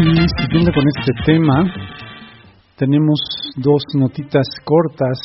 Y siguiendo con este tema, tenemos dos notitas cortas.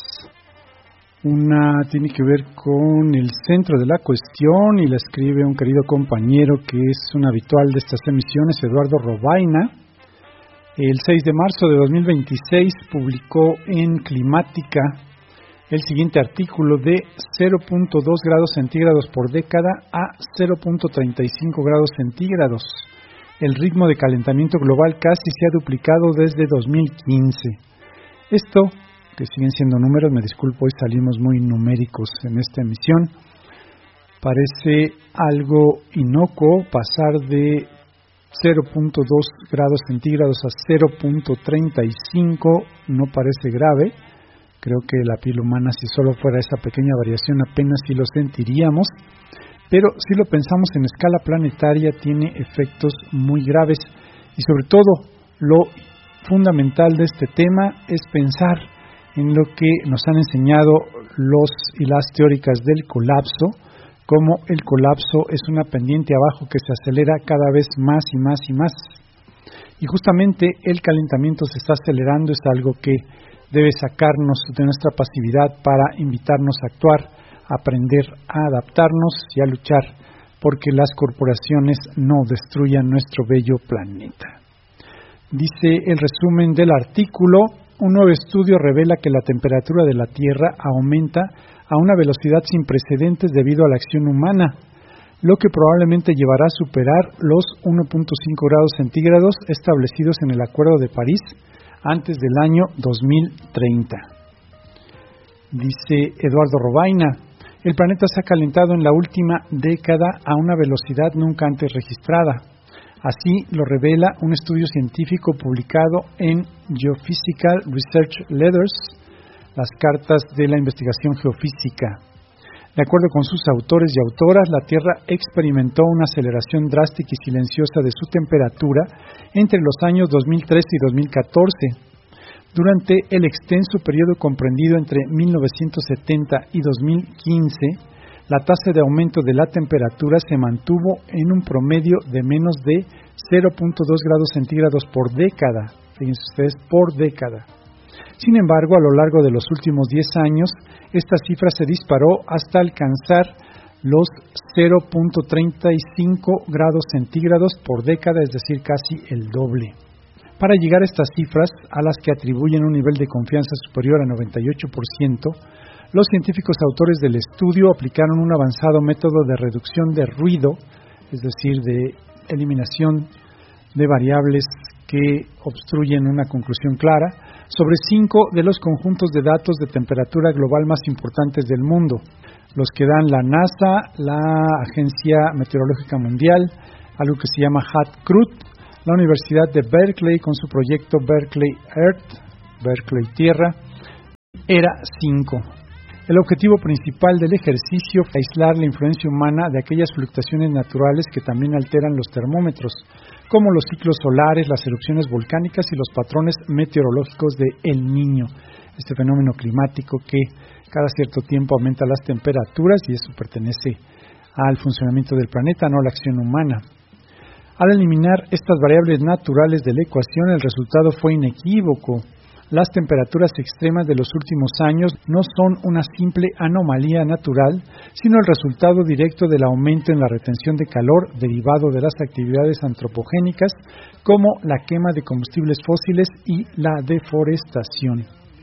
Una tiene que ver con el centro de la cuestión y la escribe un querido compañero que es un habitual de estas emisiones, Eduardo Robaina. El 6 de marzo de 2026 publicó en Climática el siguiente artículo de 0.2 grados centígrados por década a 0.35 grados centígrados. El ritmo de calentamiento global casi se ha duplicado desde 2015. Esto, que siguen siendo números, me disculpo, hoy salimos muy numéricos en esta emisión, parece algo inocuo pasar de 0.2 grados centígrados a 0.35, no parece grave. Creo que la piel humana, si solo fuera esa pequeña variación, apenas sí lo sentiríamos. Pero si lo pensamos en escala planetaria, tiene efectos muy graves. Y sobre todo, lo fundamental de este tema es pensar en lo que nos han enseñado los y las teóricas del colapso, como el colapso es una pendiente abajo que se acelera cada vez más y más y más. Y justamente el calentamiento se está acelerando, es algo que debe sacarnos de nuestra pasividad para invitarnos a actuar, a aprender a adaptarnos y a luchar porque las corporaciones no destruyan nuestro bello planeta. Dice el resumen del artículo: un nuevo estudio revela que la temperatura de la Tierra aumenta a una velocidad sin precedentes debido a la acción humana, lo que probablemente llevará a superar los 1.5 grados centígrados establecidos en el Acuerdo de París antes del año 2030. Dice Eduardo Robaina: el planeta se ha calentado en la última década a una velocidad nunca antes registrada. Así lo revela un estudio científico publicado en Geophysical Research Letters, las cartas de la investigación geofísica. De acuerdo con sus autores y autoras, la Tierra experimentó una aceleración drástica y silenciosa de su temperatura entre los años 2013 y 2014. Durante el extenso periodo comprendido entre 1970 y 2015, la tasa de aumento de la temperatura se mantuvo en un promedio de menos de 0.2 grados centígrados por década. Fíjense ustedes, por década. Sin embargo, a lo largo de los últimos 10 años, esta cifra se disparó hasta alcanzar los 0.35 grados centígrados por década, es decir, casi el doble. Para llegar a estas cifras, a las que atribuyen un nivel de confianza superior a 98%, los científicos autores del estudio aplicaron un avanzado método de reducción de ruido, es decir, de eliminación de variables que obstruyen una conclusión clara, sobre 5 de los conjuntos de datos de temperatura global más importantes del mundo, los que dan la NASA, la Agencia Meteorológica Mundial, algo que se llama HAT-CRUD, la Universidad de Berkeley con su proyecto Berkeley Earth, Berkeley Tierra, ERA 5. El objetivo principal del ejercicio fue aislar la influencia humana de aquellas fluctuaciones naturales que también alteran los termómetros, como los ciclos solares, las erupciones volcánicas y los patrones meteorológicos de El Niño, este fenómeno climático que cada cierto tiempo aumenta las temperaturas, y eso pertenece al funcionamiento del planeta, no a la acción humana. Al eliminar estas variables naturales de la ecuación, el resultado fue inequívoco. Las temperaturas extremas de los últimos años no son una simple anomalía natural, sino el resultado directo del aumento en la retención de calor derivado de las actividades antropogénicas, como la quema de combustibles fósiles y la deforestación.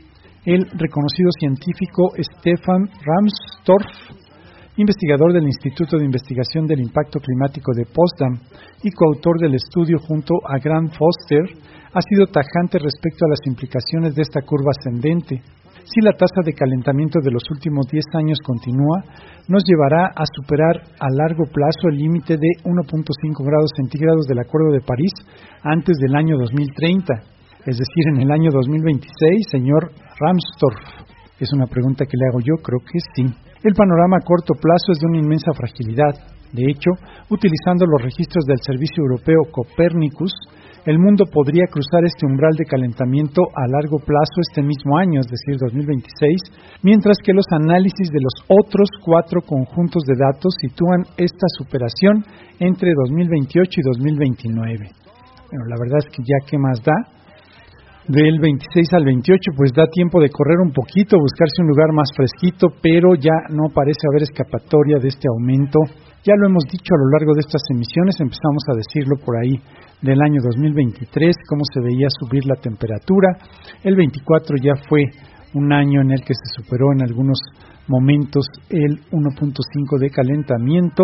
El reconocido científico Stefan Rahmstorf, investigador del Instituto de Investigación del Impacto Climático de Potsdam y coautor del estudio junto a Grant Foster, ha sido tajante respecto a las implicaciones de esta curva ascendente. Si la tasa de calentamiento de los últimos 10 años continúa, nos llevará a superar a largo plazo el límite de 1.5 grados centígrados del Acuerdo de París antes del año 2030, es decir, en el año 2026, señor Rahmstorf. Es una pregunta que le hago yo, creo que sí. El panorama a corto plazo es de una inmensa fragilidad. De hecho, utilizando los registros del Servicio Europeo Copernicus, el mundo podría cruzar este umbral de calentamiento a largo plazo este mismo año, es decir, 2026, mientras que los análisis de los otros 4 conjuntos de datos sitúan esta superación entre 2028 y 2029. Bueno, la verdad es que ya qué más da. Del 26 al 28 pues da tiempo de correr un poquito, buscarse un lugar más fresquito, pero ya no parece haber escapatoria de este aumento. Ya lo hemos dicho a lo largo de estas emisiones, empezamos a decirlo por ahí del año 2023, cómo se veía subir la temperatura. El 24 ya fue un año en el que se superó en algunos momentos el 1.5 de calentamiento,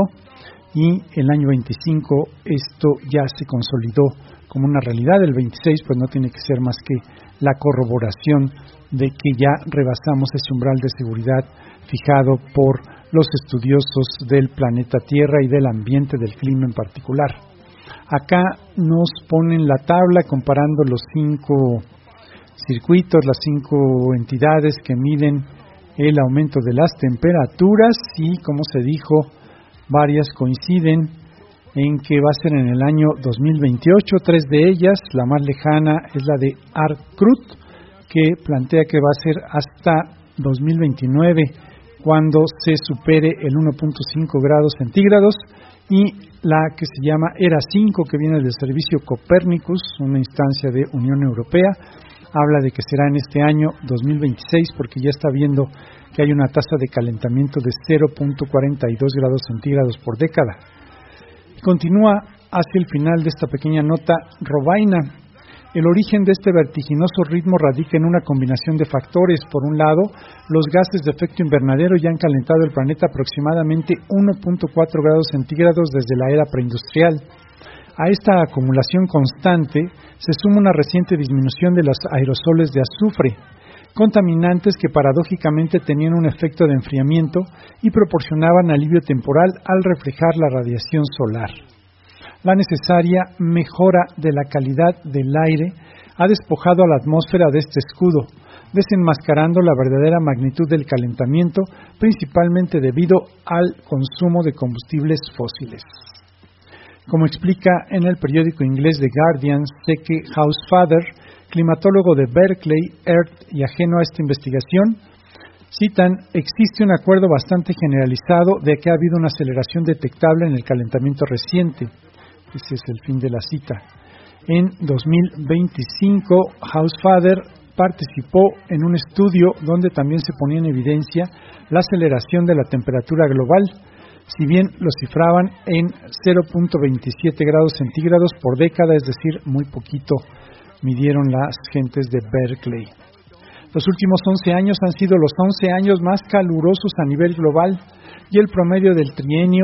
y el año 25 esto ya se consolidó como una realidad. El 26 pues no tiene que ser más que la corroboración de que ya rebasamos ese umbral de seguridad fijado por los estudiosos del planeta Tierra y del ambiente, del clima en particular. Acá nos ponen la tabla comparando los 5 circuitos, las 5 entidades que miden el aumento de las temperaturas, y como se dijo, varias coinciden en que va a ser en el año 2028. 3 de ellas, la más lejana es la de Arcrut, que plantea que va a ser hasta 2029 cuando se supere el 1.5 grados centígrados, y la que se llama ERA 5, que viene del servicio Copernicus, una instancia de Unión Europea, habla de que será en este año 2026, porque ya está viendo que hay una tasa de calentamiento de 0.42 grados centígrados por década. Continúa hacia el final de esta pequeña nota Robaina. El origen de este vertiginoso ritmo radica en una combinación de factores. Por un lado, los gases de efecto invernadero ya han calentado el planeta aproximadamente 1.4 grados centígrados desde la era preindustrial. A esta acumulación constante se suma una reciente disminución de los aerosoles de azufre, contaminantes que paradójicamente tenían un efecto de enfriamiento y proporcionaban alivio temporal al reflejar la radiación solar. La necesaria mejora de la calidad del aire ha despojado a la atmósfera de este escudo, desenmascarando la verdadera magnitud del calentamiento, principalmente debido al consumo de combustibles fósiles. Como explica en el periódico inglés The Guardian, Seke Housefather, climatólogo de Berkeley, Earth y ajeno a esta investigación, citan: existe un acuerdo bastante generalizado de que ha habido una aceleración detectable en el calentamiento reciente. Ese es el fin de la cita. En 2025, Housefather participó en un estudio donde también se ponía en evidencia la aceleración de la temperatura global, si bien lo cifraban en 0.27 grados centígrados por década, es decir, muy poquito midieron las gentes de Berkeley. Los últimos 11 años han sido los 11 años más calurosos a nivel global, y el promedio del trienio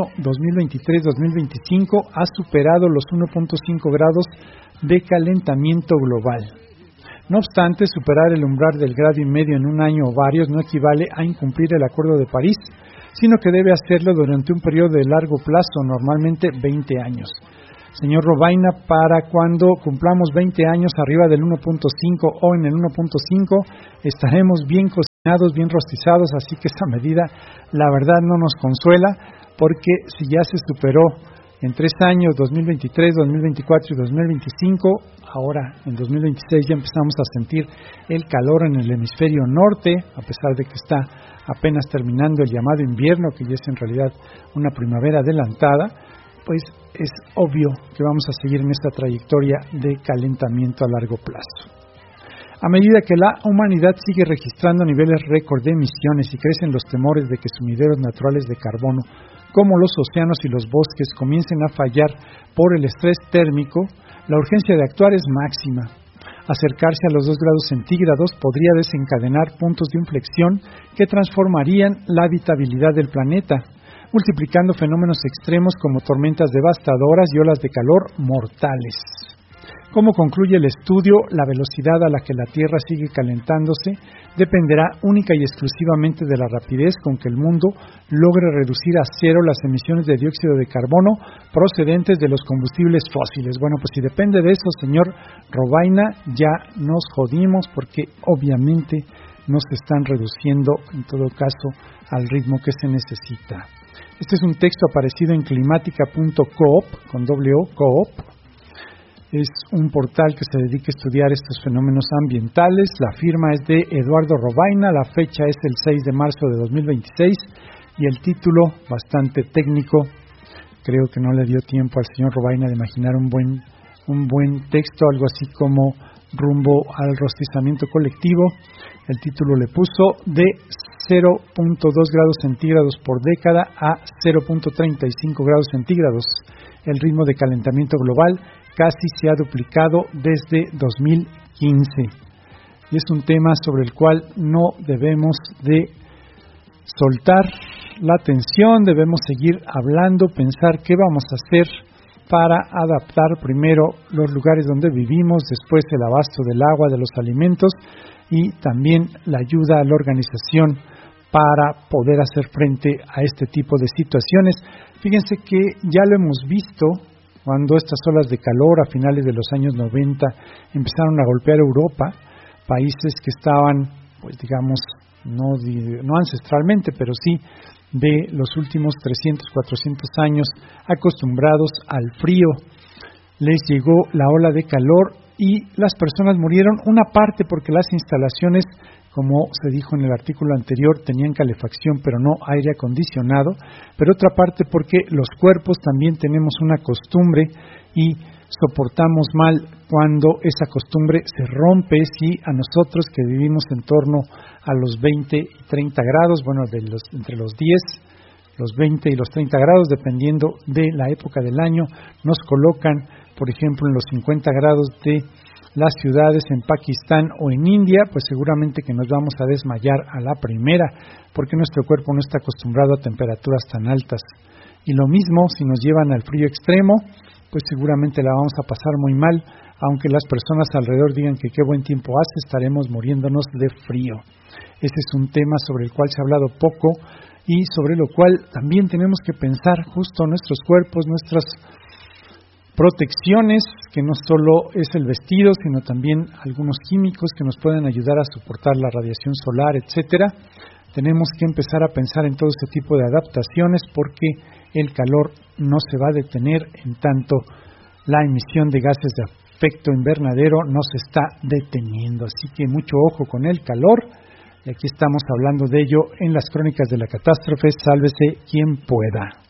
2023-2025 ha superado los 1.5 grados de calentamiento global. No obstante, superar el umbral del grado y medio en un año o varios no equivale a incumplir el Acuerdo de París, sino que debe hacerlo durante un periodo de largo plazo, normalmente 20 años. Señor Robaina, para cuando cumplamos 20 años arriba del 1.5 o en el 1.5, estaremos bien cocinados, bien rostizados, así que esta medida, la verdad, no nos consuela, porque si ya se superó en 3 años, 2023, 2024 y 2025, ahora en 2026 ya empezamos a sentir el calor en el hemisferio norte, a pesar de que está apenas terminando el llamado invierno, que ya es en realidad una primavera adelantada, pues es obvio que vamos a seguir en esta trayectoria de calentamiento a largo plazo. A medida que la humanidad sigue registrando niveles récord de emisiones y crecen los temores de que sumideros naturales de carbono, como los océanos y los bosques, comiencen a fallar por el estrés térmico, la urgencia de actuar es máxima. Acercarse a los 2 grados centígrados podría desencadenar puntos de inflexión que transformarían la habitabilidad del planeta, multiplicando fenómenos extremos como tormentas devastadoras y olas de calor mortales. Como concluye el estudio, la velocidad a la que la Tierra sigue calentándose dependerá única y exclusivamente de la rapidez con que el mundo logre reducir a cero las emisiones de dióxido de carbono procedentes de los combustibles fósiles. Bueno, pues si depende de eso, señor Robaina, ya nos jodimos, porque obviamente no se están reduciendo, en todo caso, al ritmo que se necesita. Este es un texto aparecido en climatica.coop, con doble O, coop. Es un portal que se dedica a estudiar estos fenómenos ambientales. La firma es de Eduardo Robaina, la fecha es el 6 de marzo de 2026 y el título, bastante técnico, creo que no le dio tiempo al señor Robaina de imaginar un buen un buen texto, algo así como Rumbo al rostizamiento colectivo. El título le puso de 0.2 grados centígrados por década a 0.35 grados centígrados. El ritmo de calentamiento global casi se ha duplicado desde 2015. Y es un tema sobre el cual no debemos de soltar la atención, debemos seguir hablando, pensar qué vamos a hacer para adaptar primero los lugares donde vivimos, después el abasto del agua, de los alimentos y también la ayuda a la organización para poder hacer frente a este tipo de situaciones. Fíjense que ya lo hemos visto cuando estas olas de calor a finales de los años 90 empezaron a golpear Europa, países que estaban, pues digamos, no ancestralmente, pero sí de los últimos 300, 400 años acostumbrados al frío. Les llegó la ola de calor y las personas murieron, una parte porque las instalaciones, como se dijo en el artículo anterior, tenían calefacción pero no aire acondicionado, pero otra parte porque los cuerpos también tenemos una costumbre y soportamos mal cuando esa costumbre se rompe. Si a nosotros que vivimos en torno a los 20 y 30 grados, bueno, entre los 10, los 20 y los 30 grados, dependiendo de la época del año, nos colocan, por ejemplo, en los 50 grados de las ciudades en Pakistán o en India, pues seguramente que nos vamos a desmayar a la primera, porque nuestro cuerpo no está acostumbrado a temperaturas tan altas. Y lo mismo si nos llevan al frío extremo, pues seguramente la vamos a pasar muy mal, aunque las personas alrededor digan que qué buen tiempo hace, estaremos muriéndonos de frío. Ese es un tema sobre el cual se ha hablado poco y sobre lo cual también tenemos que pensar justo nuestros cuerpos, nuestras protecciones, que no solo es el vestido, sino también algunos químicos que nos pueden ayudar a soportar la radiación solar, etcétera. Tenemos que empezar a pensar en todo este tipo de adaptaciones porque el calor no se va a detener, en tanto la emisión de gases de efecto invernadero no se está deteniendo. Así que mucho ojo con el calor. Y aquí estamos hablando de ello en las crónicas de la catástrofe. Sálvese quien pueda.